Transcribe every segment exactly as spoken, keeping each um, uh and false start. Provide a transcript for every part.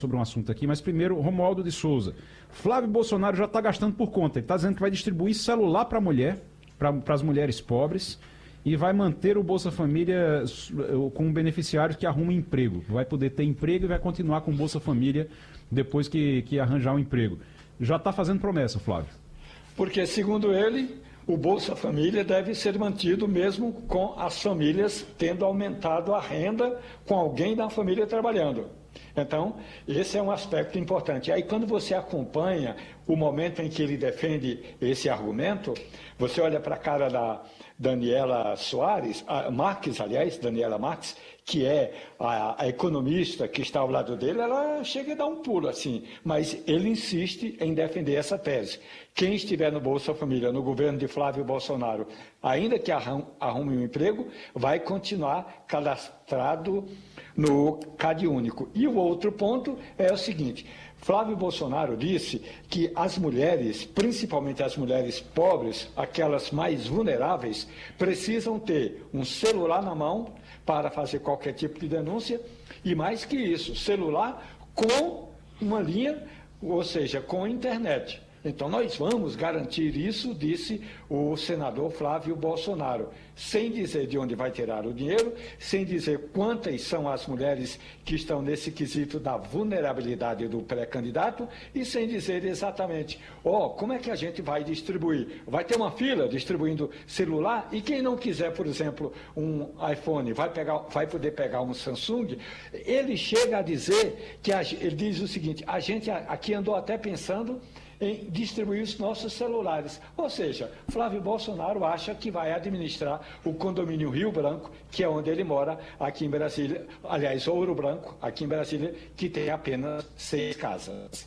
sobre um assunto aqui, mas primeiro, Romualdo de Souza. Flávio Bolsonaro já está gastando por conta. Ele está dizendo que vai distribuir celular para a mulher, para as mulheres pobres, e vai manter o Bolsa Família com beneficiários que arrumam emprego. Vai poder ter emprego e vai continuar com o Bolsa Família depois que, que arranjar um emprego. Já está fazendo promessa, Flávio. Porque, segundo ele, o Bolsa Família deve ser mantido mesmo com as famílias tendo aumentado a renda, com alguém da família trabalhando. Então, esse é um aspecto importante. Aí, quando você acompanha o momento em que ele defende esse argumento, você olha para a cara da Daniela Soares, a Marques, aliás, Daniela Marques, que é a, a economista que está ao lado dele, ela chega a dar um pulo assim, mas ele insiste em defender essa tese. Quem estiver no Bolsa Família, no governo de Flávio Bolsonaro, ainda que arrume um emprego, vai continuar cadastrado no CadÚnico. E o outro ponto é o seguinte: Flávio Bolsonaro disse que as mulheres, principalmente as mulheres pobres, aquelas mais vulneráveis, precisam ter um celular na mão para fazer qualquer tipo de denúncia, e mais que isso, celular com uma linha, ou seja, com internet. Então, nós vamos garantir isso, disse o senador Flávio Bolsonaro, sem dizer de onde vai tirar o dinheiro, sem dizer quantas são as mulheres que estão nesse quesito da vulnerabilidade do pré-candidato e sem dizer exatamente, ó, oh, como é que a gente vai distribuir? Vai ter uma fila distribuindo celular e quem não quiser, por exemplo, um iPhone, vai, pegar, vai poder pegar um Samsung? Ele chega a dizer, que a, ele diz o seguinte, a gente aqui andou até pensando em distribuir os nossos celulares. Ou seja, Flávio Bolsonaro acha que vai administrar o condomínio Rio Branco, que é onde ele mora, aqui em Brasília, aliás, Ouro Branco, aqui em Brasília, que tem apenas seis casas.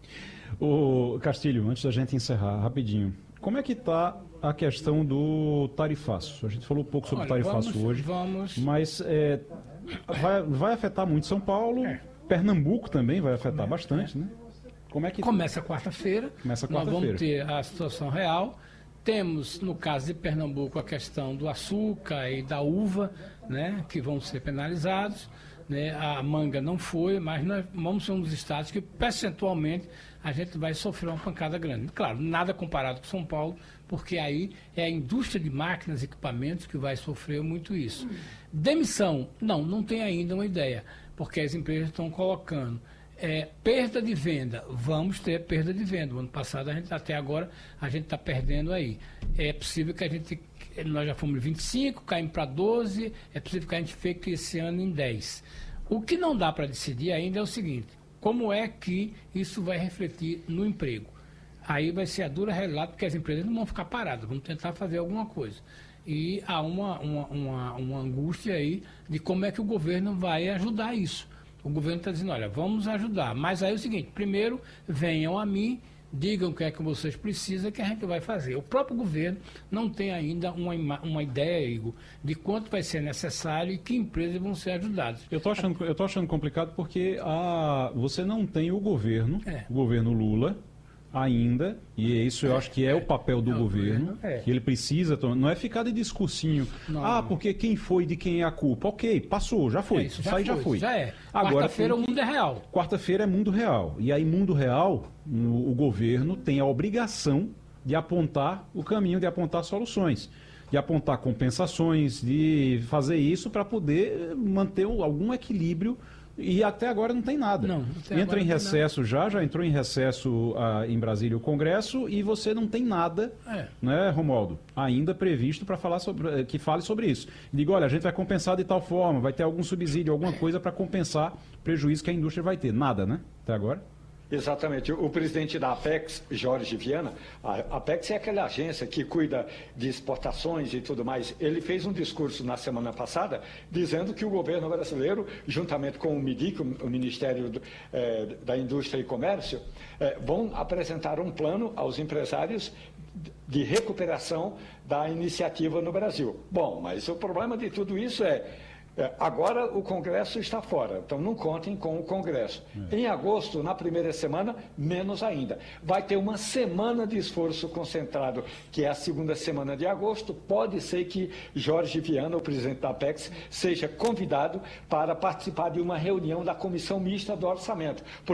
O Castilho, antes da gente encerrar, rapidinho, como é que está a questão do tarifaço? A gente falou um pouco sobre o tarifaço vamos, hoje, vamos... mas é, vai, vai afetar muito São Paulo, é. Pernambuco também vai afetar Começa, bastante, é. né? Como é que... Começa quarta-feira, Começa nós quarta-feira. vamos ter a situação real. Temos, no caso de Pernambuco, a questão do açúcar e da uva, né, que vão ser penalizados. Né? A manga não foi, mas nós vamos ser um dos estados que, percentualmente, a gente vai sofrer uma pancada grande. Claro, nada comparado com São Paulo, porque aí é a indústria de máquinas e equipamentos que vai sofrer muito isso. Demissão, não, não tem ainda uma ideia, porque as empresas estão colocando... É, perda de venda, vamos ter perda de venda. O ano passado, a gente, até agora, a gente está perdendo aí. É possível que a gente, nós já fomos vinte e cinco, caímos para doze, é possível que a gente fique esse ano em dez. O que não dá para decidir ainda é o seguinte, como é que isso vai refletir no emprego? Aí vai ser a dura realidade, porque as empresas não vão ficar paradas, vão tentar fazer alguma coisa. E há uma, uma, uma, uma angústia aí de como é que o governo vai ajudar isso. O governo está dizendo, olha, vamos ajudar. Mas aí é o seguinte, primeiro venham a mim, digam o que é que vocês precisam, que a gente vai fazer. O próprio governo não tem ainda uma, uma ideia, Igor, de quanto vai ser necessário e que empresas vão ser ajudadas. Eu estou achando, eu tô achando complicado porque a, você não tem o governo, é. o governo Lula, ainda, e isso eu acho que é, é o papel do é governo, governo é. que ele precisa, não é ficar de discursinho, não, ah, porque quem foi, de quem é a culpa, ok, passou, já foi, é, isso, já, já foi. Já é, agora quarta-feira o mundo é real. Quarta-feira é mundo real, e aí mundo real, o, o governo tem a obrigação de apontar o caminho, de apontar soluções, de apontar compensações, de fazer isso para poder manter algum equilíbrio. E até agora não tem nada. Não, Entra em recesso já, já entrou em recesso ah, em Brasília o Congresso e você não tem nada, é. né, Romualdo, ainda previsto para falar sobre, que fale sobre isso. Diga, olha, a gente vai compensar de tal forma, vai ter algum subsídio, alguma coisa para compensar o prejuízo que a indústria vai ter. Nada, né, até agora? Exatamente. O presidente da Apex, Jorge Viana, a Apex é aquela agência que cuida de exportações e tudo mais. Ele fez um discurso na semana passada dizendo que o governo brasileiro, juntamente com o MIDIC, o Ministério do, eh, da Indústria e Comércio, eh, vão apresentar um plano aos empresários de recuperação da iniciativa no Brasil. Bom, mas o problema de tudo isso é É, agora o Congresso está fora, então não contem com o Congresso. É. Em agosto, na primeira semana, menos ainda. Vai ter uma semana de esforço concentrado, que é a segunda semana de agosto. Pode ser que Jorge Viana, o presidente da Apex, seja convidado para participar de uma reunião da Comissão Mista do Orçamento.